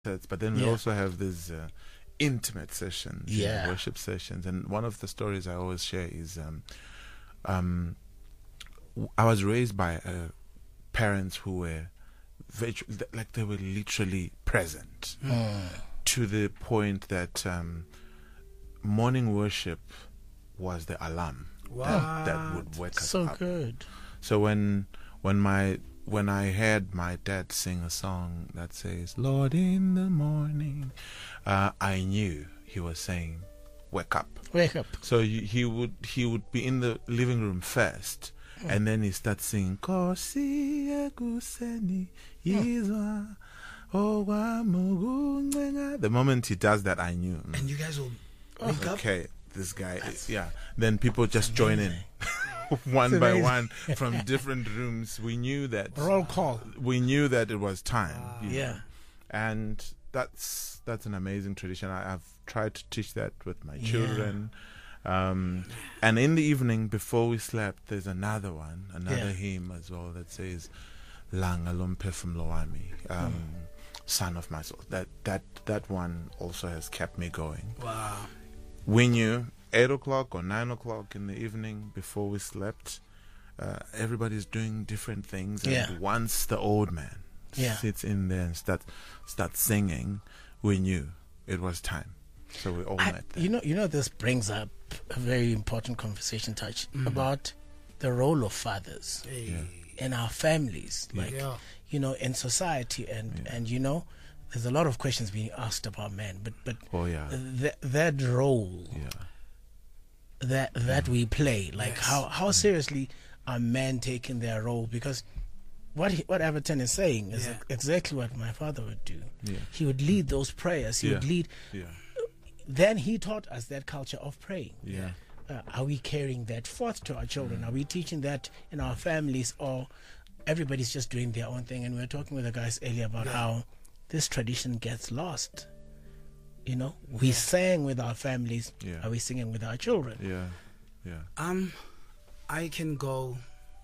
concerts, but then we also have these intimate sessions, worship sessions. And one of the stories I always share is I was raised by parents who were they were literally present to the point that morning worship was the alarm that would wake us up. So good. So when I heard my dad sing a song that says, Lord, in the morning, I knew he was saying, wake up. Wake up. So he would be in the living room first, and then he starts singing, Kosi ekuseni yizwa owa muguncenga. The moment he does that, I knew. And you guys will wake up? Okay, this guy, Then people just join in. One by one from different rooms. We knew that roll call. We knew that it was time. And that's an amazing tradition. I've tried to teach that with my children. And in the evening before we slept, there's another hymn as well that says Langa lomphefumlo wami, son of my soul. That one also has kept me going. Wow. We knew 8 o'clock or 9 o'clock in the evening before we slept, everybody's doing different things. And once the old man sits in there and starts singing, we knew it was time. So we all met there. You know, this brings up a very important conversation, Touch, about the role of fathers in our families, in society, and there's a lot of questions being asked about men, but that role that we play, how seriously are men taking their role? Because what Everton is saying is exactly what my father would do. He would lead those prayers. He would lead. Then he taught us that culture of praying. Are we carrying that forth to our children? Are we teaching that in our families, or everybody's just doing their own thing? And we were talking with the guys earlier about how this tradition gets lost. We sang with our families. Are we singing with our children? I can go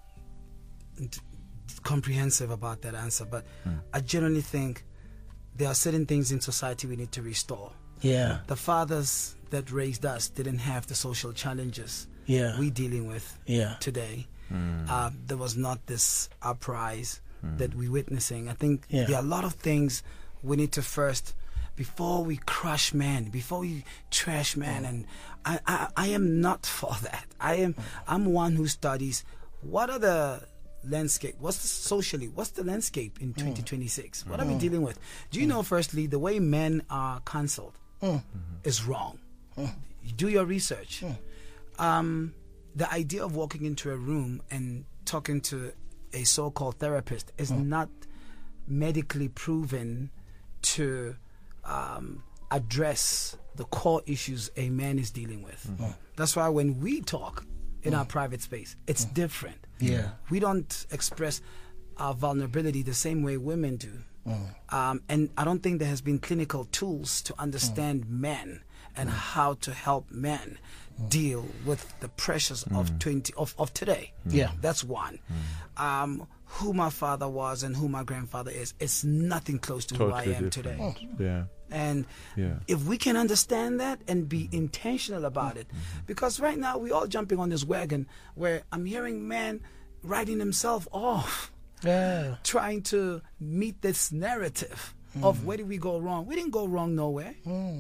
comprehensive about that answer, but I generally think there are certain things in society we need to restore. The fathers that raised us didn't have the social challenges we're dealing with today. There was not this uprise that we're witnessing. I think there are a lot of things we need to first, before we crush man, before we trash man, and I am not for that. I'm one who studies what are the landscape, what's the landscape in 2026? What are we dealing with? Do you know, firstly, the way men are counseled is wrong. You do your research. The idea of walking into a room and talking to a so-called therapist is not medically proven to address the core issues a man is dealing with. That's why when we talk in our private space, it's different. We don't express our vulnerability the same way women do. And I don't think there has been clinical tools to understand men and how to help men deal with the pressures of today. That's one. Who my father was and who my grandfather is nothing close to totally who I am today. And if we can understand that and be intentional about it, because right now we're all jumping on this wagon where I'm hearing men writing themselves off, trying to meet this narrative of where did we go wrong. We didn't go wrong nowhere.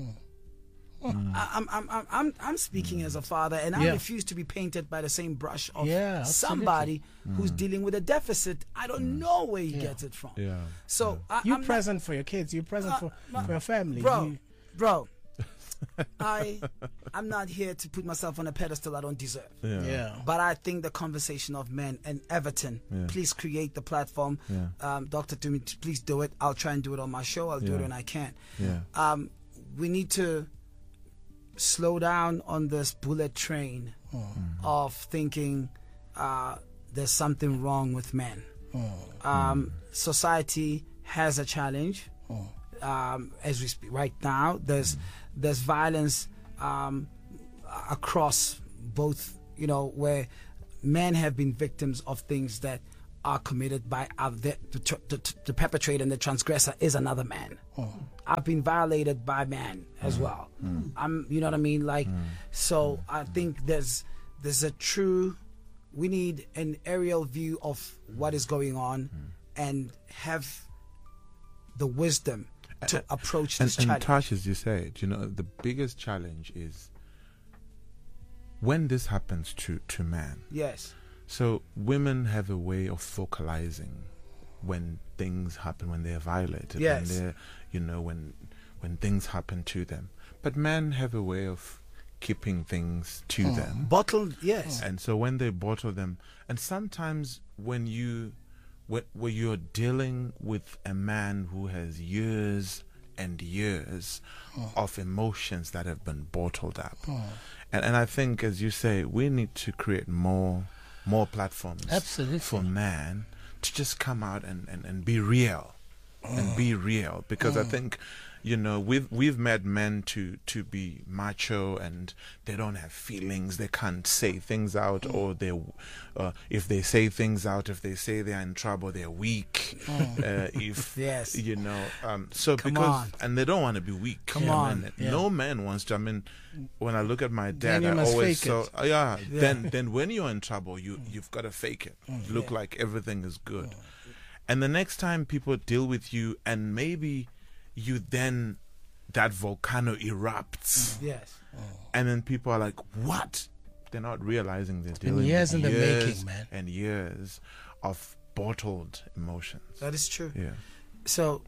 I'm speaking as a father, and I refuse to be painted by the same brush of somebody who's dealing with a deficit. I don't know where he gets it from. So you're present for your kids. You're present for your family, bro. I'm not here to put myself on a pedestal I don't deserve. But I think the conversation of men and Everton, please create the platform. Dr. Tumi, please do it. I'll try and do it on my show. I'll do it when I can. We need to slow down on this bullet train of thinking there's something wrong with men. Society has a challenge. As we speak right now, there's violence across both, where men have been victims of things that are committed by the perpetrator and the transgressor is another man. I've been violated by man as well. You know what I mean? Like, so I think there's a true, we need an aerial view of what is going on and have the wisdom to approach this challenge. And Tash, as you said, the biggest challenge is when this happens to man. Yes. So women have a way of focalizing when things happen, when they're violated, yes. when they're, when things happen to them. But men have a way of keeping things to them. Bottled, yes. And so when they bottle them, and sometimes when you're dealing with a man who has years and years of emotions that have been bottled up. And I think, as you say, we need to create more platforms for man to just come out and be real. And be real. Because I think, we've met men to be macho and they don't have feelings, they can't say things out, or they if they say things out, if they say they're in trouble, they're weak. Yes. And they don't want to be weak. Come on. No man wants to. I mean, when I look at my dad, I always then when you're in trouble, you've got to fake it. Look like everything is good. And the next time people deal with you, and maybe that volcano erupts. Yes. And then people are like, what? They're not realizing they're dealing years with in the making, man. And years of bottled emotions. That is true. Yeah. So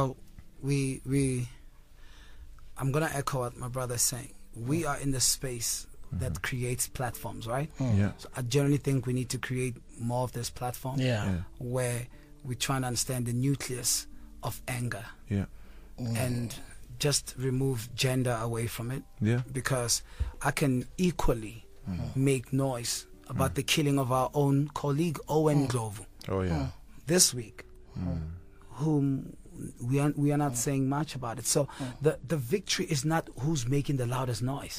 we I'm gonna echo what my brother's saying. We are in the space that creates platforms, right? Yeah. So I generally think we need to create more of this platform where we try and understand the nucleus of anger. Yeah. And just remove gender away from it. Yeah. Because I can equally make noise about the killing of our own colleague Owen Glovu. Oh yeah. This week, whom we are not saying much about it. So the victory is not who's making the loudest noise.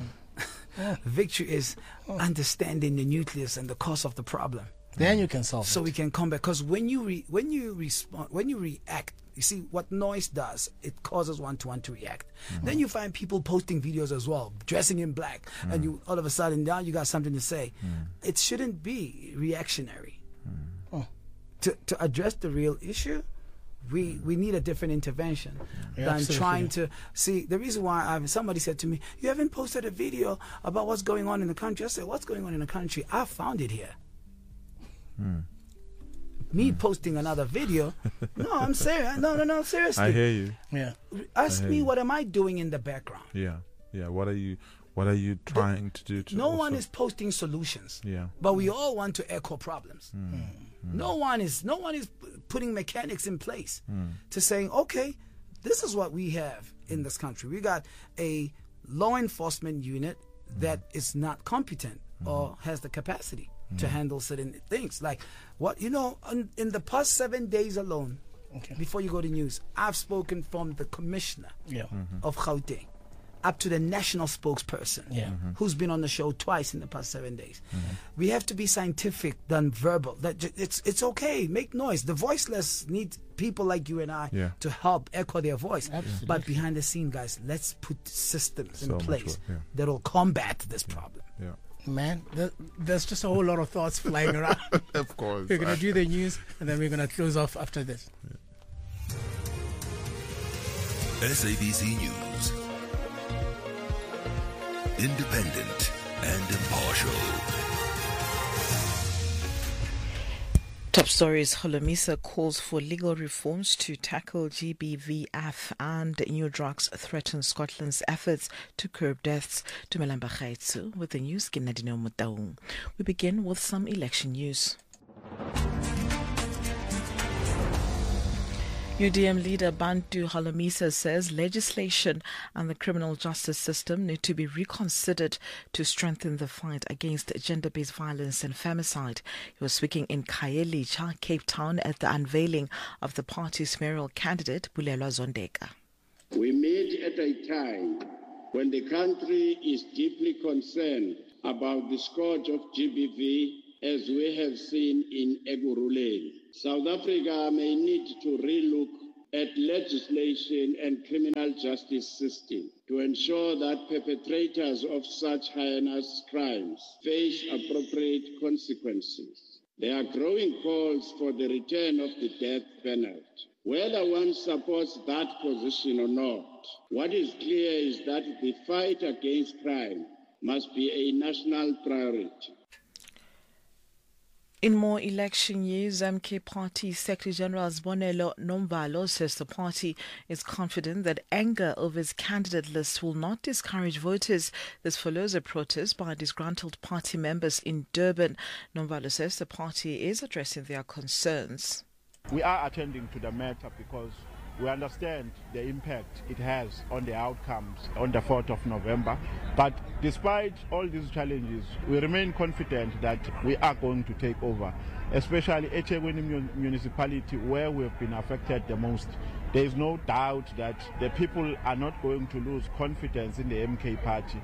Victory is understanding the nucleus and the cause of the problem. Then you can solve it. So we can come back. Because when you react, you see what noise does. It causes one to react. Then you find people posting videos as well, dressing in black, and you all of a sudden now you got something to say. It shouldn't be reactionary. To address the real issue, we need a different intervention than trying to see. The reason why somebody said to me, "You haven't posted a video about what's going on in the country." I said, "What's going on in the country? I found it here." Me posting another video? No, I'm serious. No, seriously. I hear you. Yeah. Ask me what am I doing in the background? Yeah. What are you trying to do? No one is posting solutions. Yeah. But we all want to echo problems. No one is putting mechanics in place to saying, okay, this is what we have in this country. We got a law enforcement unit that is not competent or has the capacity to handle certain things. Like in the past 7 days alone, before you go to news, I've spoken from the commissioner of Gauteng up to the national spokesperson who's been on the show twice in the past 7 days. We have to be scientific than verbal. It's okay, make noise. The voiceless need people like you and I to help echo their voice. Absolutely. But behind the scene, guys, let's put systems in place that will combat this problem. Yeah. Man, there's just a whole lot of thoughts flying around. Of course. We're going to do the news and then we're going to close off after this. SABC News. Independent and impartial. Top stories. Holomisa calls for legal reforms to tackle GBVF, and new drugs threaten Scotland's efforts to curb deaths. Tumelamba Khaitsu with the news. We begin with some election news. UDM leader Bantu Holomisa says legislation and the criminal justice system need to be reconsidered to strengthen the fight against gender-based violence and femicide. He was speaking in Khayelitsha, Cape Town, at the unveiling of the party's mayoral candidate, Bulelwa Zondeka. We meet at a time when the country is deeply concerned about the scourge of GBV as we have seen in Ekurhuleni. South Africa may need to relook at legislation and criminal justice system to ensure that perpetrators of such heinous crimes face appropriate consequences. There are growing calls for the return of the death penalty. Whether one supports that position or not, what is clear is that the fight against crime must be a national priority. In more election news, MK Party Secretary General Zibonelo Nomvalo says the party is confident that anger over its candidate list will not discourage voters. This follows a protest by disgruntled party members in Durban. Nomvalo says the party is addressing their concerns. We are attending to the matter because we understand the impact it has on the outcomes on the 4th of November. But despite all these challenges, we remain confident that we are going to take over, especially eThekwini municipality where we have been affected the most. There is no doubt that the people are not going to lose confidence in the MK party.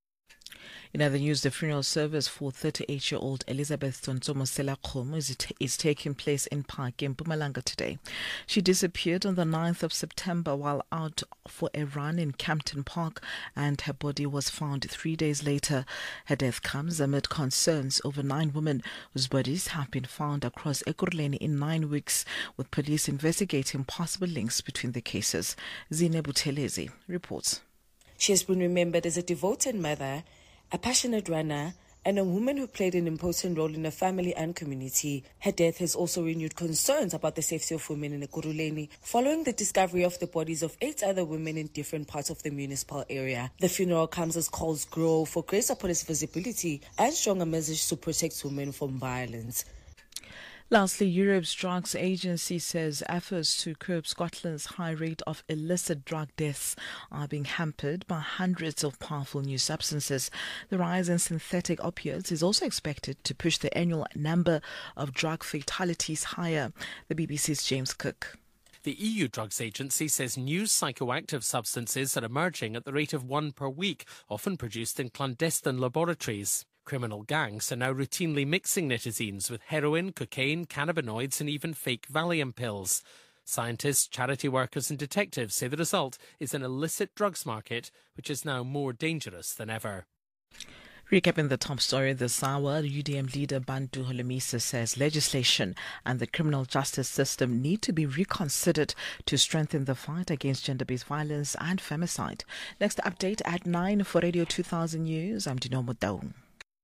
In other news, the funeral service for 38-year-old Elizabeth Tontomo Selakhomo is taking place in Park in Mpumalanga today. She disappeared on the 9th of September while out for a run in Campton Park, and her body was found 3 days later. Her death comes amid concerns over 9 women whose bodies have been found across Ekurhuleni in 9 weeks, with police investigating possible links between the cases. Zine Buthelezi reports. She has been remembered as a devoted mother, a passionate runner, and a woman who played an important role in her family and community. Her death has also renewed concerns about the safety of women in Ekurhuleni following the discovery of the bodies of 8 other women in different parts of the municipal area. The funeral comes as calls grow for greater police visibility and stronger measures to protect women from violence. Lastly, Europe's drugs agency says efforts to curb Scotland's high rate of illicit drug deaths are being hampered by hundreds of powerful new substances. The rise in synthetic opiates is also expected to push the annual number of drug fatalities higher. The BBC's James Cook. The EU Drugs Agency says new psychoactive substances are emerging at the rate of 1 per week, often produced in clandestine laboratories. Criminal gangs are now routinely mixing nitazines with heroin, cocaine, cannabinoids and even fake Valium pills. Scientists, charity workers and detectives say the result is an illicit drugs market which is now more dangerous than ever. Recapping the top story this hour, UDM leader Bantu Holomisa says legislation and the criminal justice system need to be reconsidered to strengthen the fight against gender-based violence and femicide. Next update at 9 for Radio 2000 News. I'm Dino Mudau.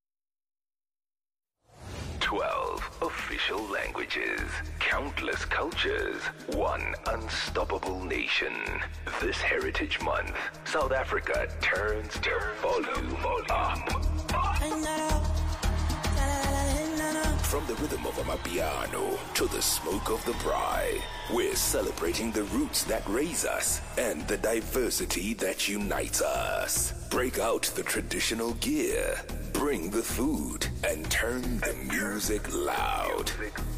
12 official languages, countless cultures, one unstoppable nation. This Heritage Month, South Africa turns the volume up. From the rhythm of Amapiano to the smoke of the braai, we're celebrating the roots that raise us and the diversity that unites us. Break out the traditional gear, bring the food, and turn the music loud.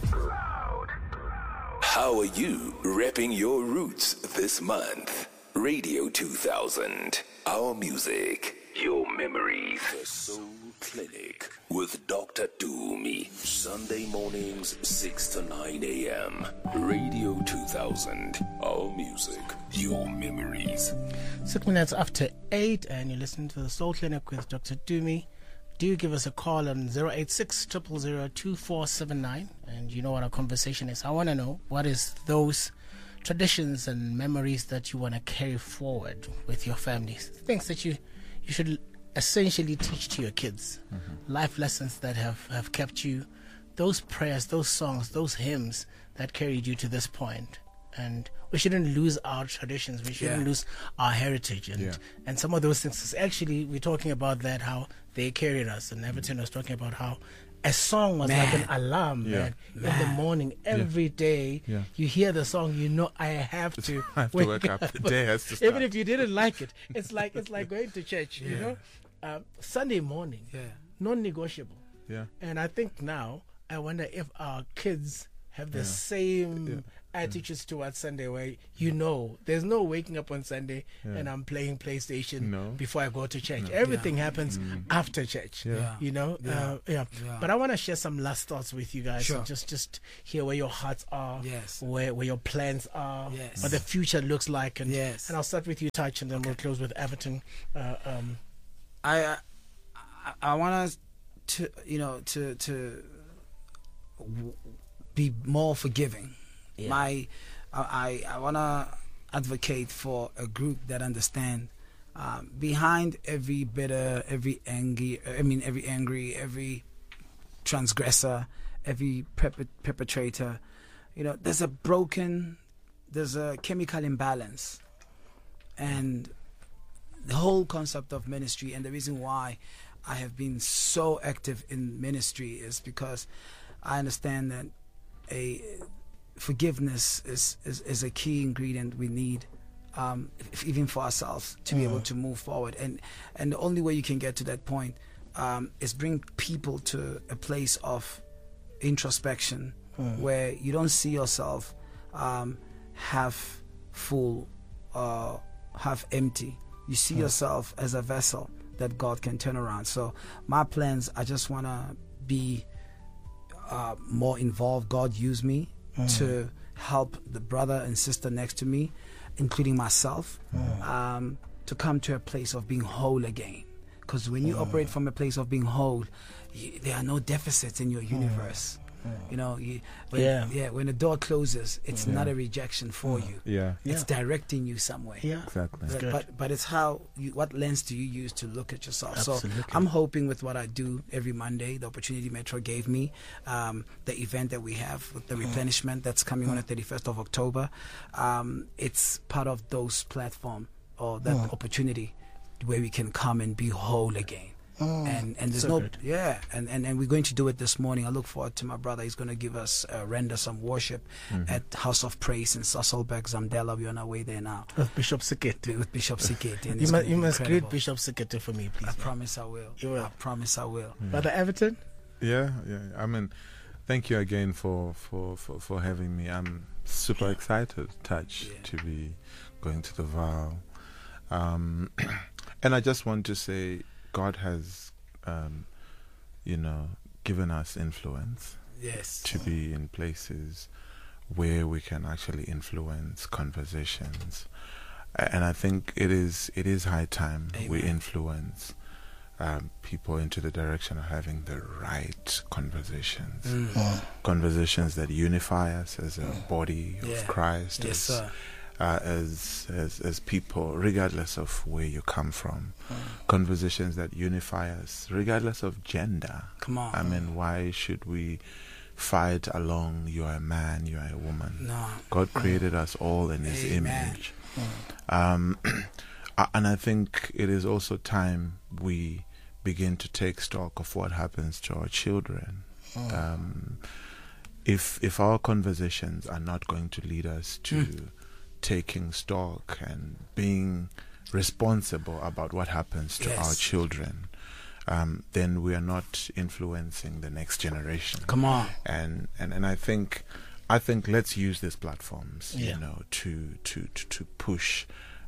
How are you repping your roots this month? Radio 2000, our music, your memories. The Soul Clinic with Dr. Dumi. Sunday mornings, 6 to 9 a.m. Radio 2000, our music, your memories. 6 minutes after 8, and you're listening to the Soul Clinic with Dr. Dumi. Do give us a call on 086 000 2479, and you know what our conversation is. I want to know, what is those traditions and memories that you want to carry forward with your families? Things that you should essentially teach to your kids. Life lessons that have kept you, those prayers, those songs, those hymns that carried you to this point. And we shouldn't lose our traditions. We shouldn't lose our heritage. And some of those things, actually, we're talking about that, how they carried us. And Everton was talking about how a song was like an alarm, man. In the morning, every day, you hear the song, you know, I have to wake up. The day has to start. Even if you didn't like it, it's like going to church, you know. Sunday morning, non-negotiable. And I think now, I wonder if our kids have the same attitudes towards Sunday where there's no waking up on Sunday and I'm playing PlayStation before I go to church. Everything happens after church. But I want to share some last thoughts with you guys. Sure. So just hear where your hearts are, where your plans are, what the future looks like, and I'll start with you, Touch, and then we'll close with Everton. I want us to be more forgiving. I want to advocate for a group that understand behind every bitter, every angry, every transgressor, every perpetrator, there's a chemical imbalance. And the whole concept of ministry, and the reason why I have been so active in ministry, is because I understand that forgiveness is a key ingredient we need, even for ourselves, to be able to move forward. And the only way you can get to that point is bring people to a place of introspection where you don't see yourself half full or half empty. You see yourself as a vessel that God can turn around. So my plans, I just want to be more involved. God use me to help the brother and sister next to me, including myself, to come to a place of being whole again. Because when you operate from a place of being whole, there are no deficits in your universe. When the door closes, it's not a rejection for you. It's directing you somewhere. Exactly. But it's what lens do you use to look at yourself? Absolutely. So I'm hoping with what I do every Monday, the opportunity Metro gave me, the event that we have with the replenishment that's coming on the 31st of October, it's part of those platform or that opportunity where we can come and be whole again. And there's so good. And we're going to do it this morning. I look forward to my brother. He's going to give us render some worship at House of Praise in Sasolburg, Zamdela. We're on our way there now with Bishop Sikete. You must greet Bishop Sikete for me, please. I promise I will. You will. I promise I will. Brother Everton. Yeah. I mean, thank you again for having me. I'm super excited, Touch, to be going to the vow. And I just want to say, God has, given us influence. Yes. To be in places where we can actually influence conversations, and I think it is high time we influence people into the direction of having the right conversations, conversations that unify us as a body of Christ. Yes, sir. As people, regardless of where you come from, conversations that unify us, regardless of gender. Come on. I mean, why should we fight along? You are a man, you are a woman. No. God created us all in His image. And I think it is also time we begin to take stock of what happens to our children. If our conversations are not going to lead us to taking stock and being responsible about what happens to our children, then we are not influencing the next generation. Come on. And I think let's use these platforms, to push,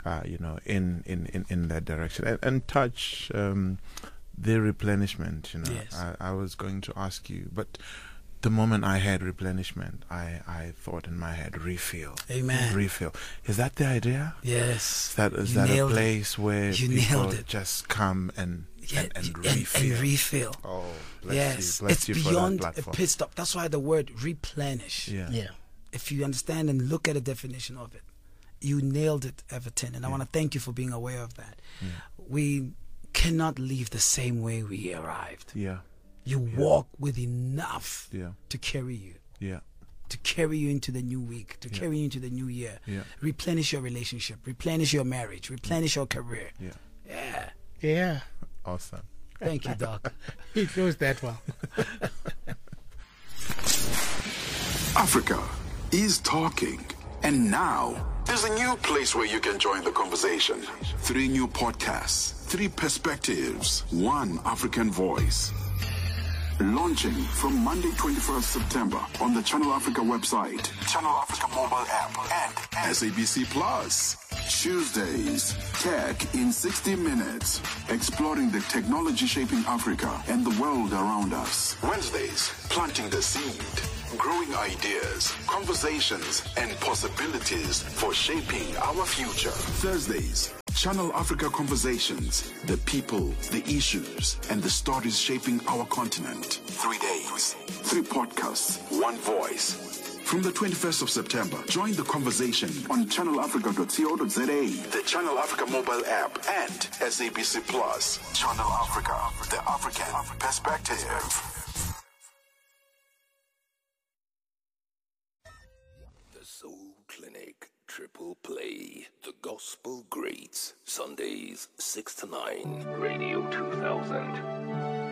in that direction and touch the replenishment. I was going to ask you, but the moment I had replenishment, I thought in my head, refill. Amen. Refill. Is that the idea? Yes. Is that a place where people just come and refill? And refill. Oh, bless you. Bless it's beyond a pit stop. That's why the word replenish. Yeah. If you understand and look at the definition of it, you nailed it, Everton. And I want to thank you for being aware of that. We cannot leave the same way we arrived. You walk with enough to carry you. To carry you into the new week, to carry you into the new year. Replenish your relationship, replenish your marriage, replenish your career. Yeah. Awesome. Thank you, Doc. He knows that well. Africa is talking. And now, there's a new place where you can join the conversation. 3 new podcasts, 3 perspectives, 1 African voice. Launching from Monday 21st September on the Channel Africa website, Channel Africa mobile app, and SABC Plus. Tuesdays, Tech in 60 Minutes, exploring the technology shaping Africa and the world around us. Wednesdays, planting the seed, growing ideas, conversations, and possibilities for shaping our future. Thursdays, Channel Africa Conversations, the people, the issues, and the stories shaping our continent. 3 days, 3 podcasts, 1 voice. From the 21st of September, join the conversation on channelafrica.co.za, the Channel Africa mobile app, and SABC Plus. Channel Africa, the African perspective. The Soul Clinic Triple Play. The Gospel Greats. Sundays 6 to 9. Radio 2000.